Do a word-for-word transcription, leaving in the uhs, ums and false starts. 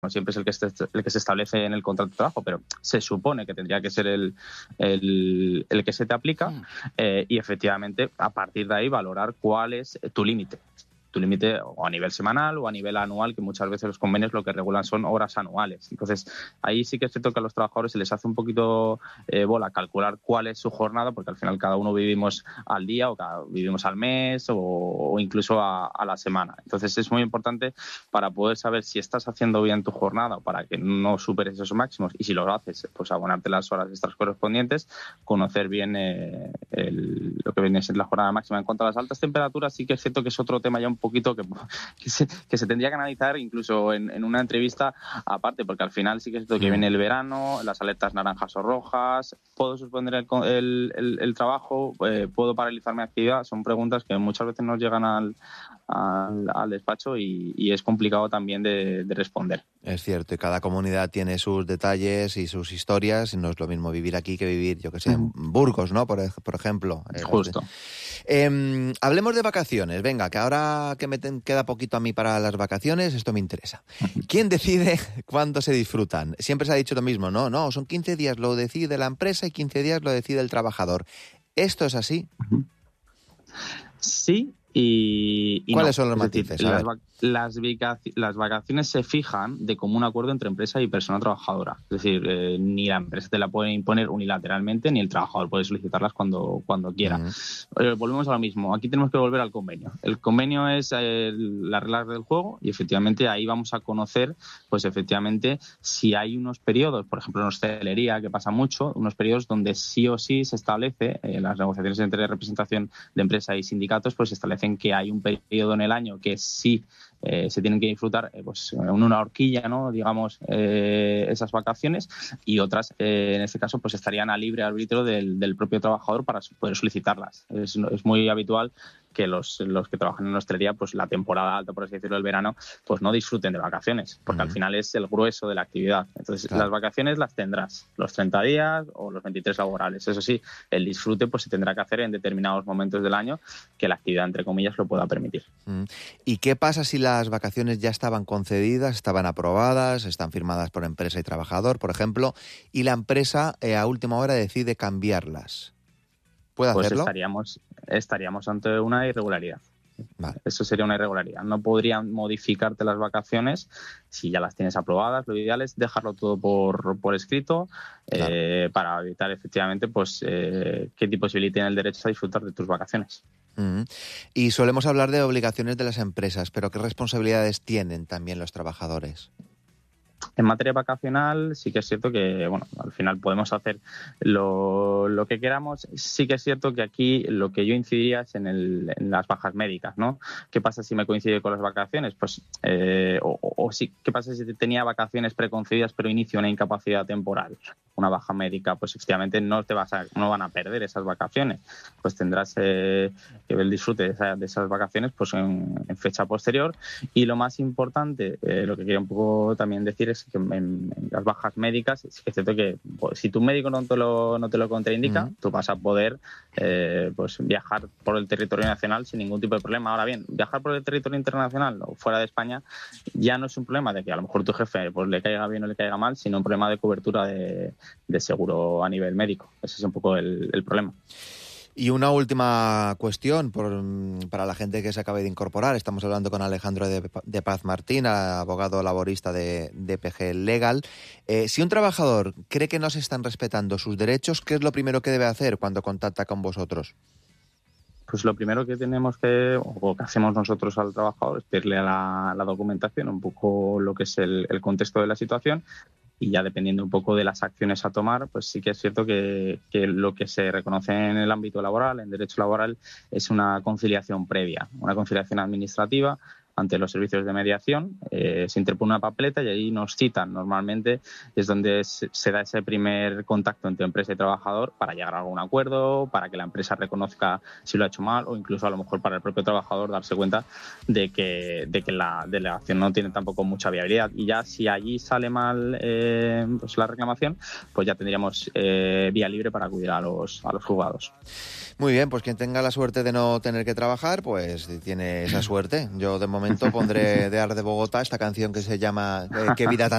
siempre es el que, este, el que se establece en el contrato de trabajo, pero se supone que tendría que ser el, el, el que se te aplica eh, y efectivamente a partir de ahí valorar cuál es tu límite. Tu límite o a nivel semanal o a nivel anual, que muchas veces los convenios lo que regulan son horas anuales. Entonces, ahí sí que es cierto que a los trabajadores se les hace un poquito eh, bola calcular cuál es su jornada, porque al final cada uno vivimos al día o cada, vivimos al mes o, o incluso a, a la semana. Entonces, es muy importante para poder saber si estás haciendo bien tu jornada o para que no superes esos máximos y si lo haces, pues abonarte las horas extras correspondientes, conocer bien eh, el, lo que viene a ser la jornada máxima. En cuanto a las altas temperaturas, sí que es cierto que es otro tema ya un poquito que, que, se, que se tendría que analizar incluso en, en una entrevista aparte, porque al final sí que es cierto que viene el verano, las alertas naranjas o rojas, ¿puedo suspender el, el, el, el trabajo? Eh, ¿Puedo paralizar mi actividad? Son preguntas que muchas veces nos llegan al, al, al despacho y, y es complicado también de, de responder. Es cierto, y cada comunidad tiene sus detalles y sus historias, y no es lo mismo vivir aquí que vivir, yo que sé, en Burgos, ¿no? Por, por ejemplo. Justo. Eh, hablemos de vacaciones, venga, que ahora que me ten, queda poquito a mí para las vacaciones, esto me interesa. ¿Quién decide cuándo se disfrutan? Siempre se ha dicho lo mismo, ¿no? No, son quince días, lo decide la empresa y quince días lo decide el trabajador. ¿Esto es así? Sí. Y, y ¿Cuáles no. son los es matices? Decir, las, las, las vacaciones se fijan de común acuerdo entre empresa y persona trabajadora. Es decir, eh, ni la empresa te la puede imponer unilateralmente, ni el trabajador puede solicitarlas cuando, cuando quiera. Uh-huh. Eh, volvemos a lo mismo. Aquí tenemos que volver al convenio. El convenio es eh, las reglas del juego y efectivamente ahí vamos a conocer, pues efectivamente, si hay unos periodos, por ejemplo en hostelería, que pasa mucho, unos periodos donde sí o sí se establece, eh, las negociaciones entre representación de empresa y sindicatos, pues se establece que hay un periodo en el año que sí eh, se tienen que disfrutar eh, pues en una horquilla, ¿no? Digamos, eh, esas vacaciones y otras, eh, en este caso, pues estarían a libre arbitrio del, del propio trabajador para poder solicitarlas. Es, es muy habitual que los, los que trabajan en hostelería, pues la temporada alta, por así decirlo, del verano, pues no disfruten de vacaciones, porque uh-huh. al final es el grueso de la actividad. Entonces, claro. las vacaciones las tendrás, los treinta días o los veintitrés laborales. Eso sí, el disfrute pues se tendrá que hacer en determinados momentos del año que la actividad, entre comillas, lo pueda permitir. Uh-huh. ¿Y qué pasa si las vacaciones ya estaban concedidas, estaban aprobadas, están firmadas por empresa y trabajador, por ejemplo, y la empresa eh, a última hora decide cambiarlas? ¿Puede pues hacerlo? Estaríamos, estaríamos ante una irregularidad. Vale. Eso sería una irregularidad. No podrían modificarte las vacaciones si ya las tienes aprobadas. Lo ideal es dejarlo todo por, por escrito, claro. eh, para evitar efectivamente pues eh, que te posibiliten el derecho a disfrutar de tus vacaciones. Uh-huh. Y solemos hablar de obligaciones de las empresas, pero ¿qué responsabilidades tienen también los trabajadores? En materia vacacional sí que es cierto que, bueno, al final podemos hacer lo, lo que queramos. Sí que es cierto que aquí lo que yo incidiría es en, el, en las bajas médicas, ¿no? ¿Qué pasa si me coincide con las vacaciones? Pues, eh, o, o sí, ¿qué pasa si tenía vacaciones preconcedidas pero inicio una incapacidad temporal? Una baja médica, pues efectivamente no te vas a, no van a perder esas vacaciones. Pues tendrás eh, el disfrute de, esa, de esas vacaciones pues en, en fecha posterior. Y lo más importante, eh, lo que quería un poco también decir es que en, en las bajas médicas sí que es cierto que pues, si tu médico no te lo, no te lo contraindica, uh-huh. tú vas a poder eh, pues viajar por el territorio nacional sin ningún tipo de problema. Ahora bien, viajar por el territorio internacional o fuera de España ya no es un problema de que a lo mejor tu jefe pues le caiga bien o le caiga mal, sino un problema de cobertura de, de seguro a nivel médico. Ese es un poco el, el problema. Y una última cuestión por, para la gente que se acabe de incorporar. Estamos hablando con Alejandro de, de Paz Martín, abogado laborista de, de P G Legal. Eh, si un trabajador cree que no se están respetando sus derechos, ¿qué es lo primero que debe hacer cuando contacta con vosotros? Pues lo primero que tenemos que, o que hacemos nosotros al trabajador, es pedirle a la, la documentación un poco lo que es el, el contexto de la situación. Y ya dependiendo un poco de las acciones a tomar, pues sí que es cierto que, que lo que se reconoce en el ámbito laboral, en derecho laboral, es una conciliación previa, una conciliación administrativa ante los servicios de mediación. Eh, se interpone una papeleta y ahí nos citan. Normalmente es donde se, se da ese primer contacto entre empresa y trabajador para llegar a algún acuerdo, para que la empresa reconozca si lo ha hecho mal o incluso a lo mejor para el propio trabajador darse cuenta de que, de que la delegación no tiene tampoco mucha viabilidad. Y ya si allí sale mal eh, pues la reclamación, pues ya tendríamos eh, vía libre para acudir a los, a los juzgados. Muy bien, pues quien tenga la suerte de no tener que trabajar, pues tiene esa suerte. Yo de momento pondré de Ar de Bogotá esta canción que se llama eh, Qué vida tan